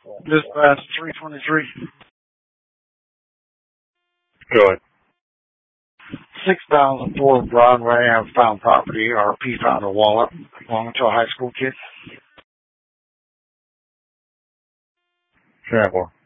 Dispatch 323. Go ahead. 6004 Broadway. I found property. RP found a wallet belonging to a high school kid. Sure,